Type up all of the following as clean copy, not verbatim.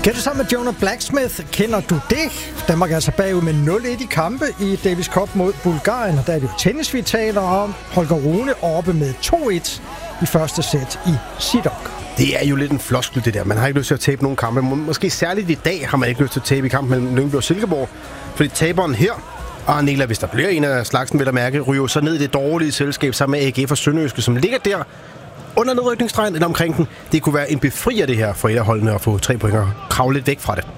Kan du sammen med Jonah Blacksmith? Kender du det? Danmark er altså bagud med 0-1 i kampe i Davis Cup mod Bulgarien, og der er det jo tennis, vi taler om. Holger Rune oppe med 2-1 i første sæt i Sidok. Det er jo lidt en floskel, det der. Man har ikke lyst til at tabe nogen kampe. Måske særligt i dag har man ikke lyst til at tabe i kampen mellem Lyngby og Silkeborg. Fordi taberen her, og Nela, hvis der bliver en af slagsen, vil der mærke, ryger så ned i det dårlige selskab sammen med AGF og Sønderjyske, som ligger der under nedrykningsstregen eller omkring den. Det kunne være en befrier det her for et af holdene at få 3 point og kravle lidt væk fra det.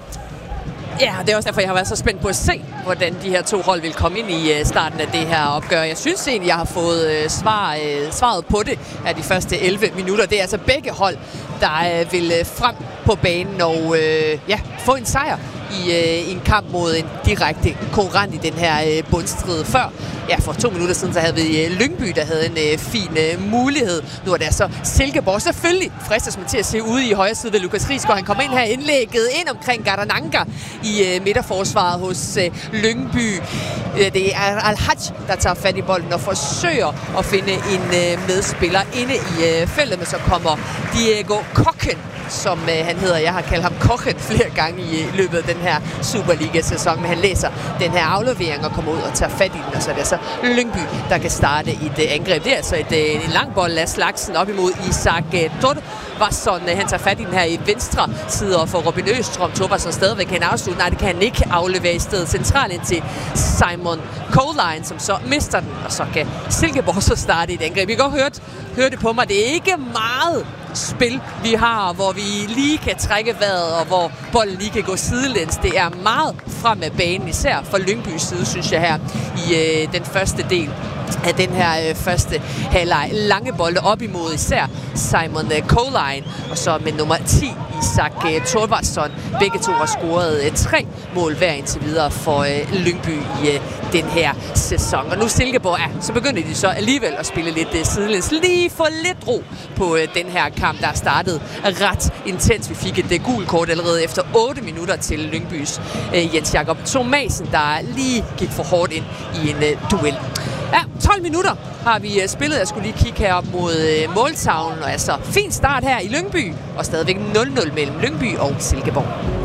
Ja, det er også derfor, jeg har været så spændt på at se, hvordan de her 2 hold vil komme ind i starten af det her opgør. Jeg synes egentlig, jeg har fået svaret på det af de første 11 minutter. Det er altså begge hold, der vil frem på banen og få en sejr i en kamp mod en direkte konkurrent i den her bundstrid. Før, for 2 minutter siden, så havde vi Lyngby, der havde en fin mulighed. Nu er det altså Silkeborg. Selvfølgelig fristes man til at se ude i højre side ved Lukas Rigsgaard. Han kommer ind her indlægget ind omkring Gardananga i midterforsvaret hos Lyngby. Det er Al-Haj, der tager fat i bolden og forsøger at finde en medspiller inde i feltet, men så kommer Diego Kochen, som han hedder. Jeg har kaldt ham Kochen flere gange i løbet af den her Superliga-sæson, men han læser den her aflevering og kommer ud og tager fat i den, og så er det altså Lyngby, der kan starte et angreb. Det er altså en lang bold af slagsen op imod Isak Thorvarsson. Han tager fat i den her i venstre side og får Robin Østrøm. Thorvarsson stadigvæk kan afslutte. Nej, det kan han ikke aflevere i stedet centralt ind til Simon Coleline, som så mister den, og så kan Silkeborg så starte et angreb. I kan godt høre det på mig. Det er ikke meget spil, vi har, hvor vi lige kan trække vejret, og hvor bolden lige kan gå sidelæns. Det er meget frem af banen, især fra Lyngbys side, synes jeg, her i den første del af den her første halvleg. Lange bolde op imod især Simon Coleline, og så med nummer 10 Isak Thorvarsson. Begge to har scoret 3 mål hver indtil videre for Lyngby i den her sæson. Og nu Silkeborg, så begynder de så alligevel at spille lidt sidelæns. Lige få lidt ro på den her kamp, der er startet ret intens. Vi fik et gult kort allerede efter 8 minutter til Lyngbys Jens Jakob Thomasen, der lige gik for hårdt ind i en duel. Ja, 12 minutter har vi spillet. Jeg skulle lige kigge herop mod måltavlen, og altså fin start her i Lyngby, og stadigvæk 0-0 mellem Lyngby og Silkeborg.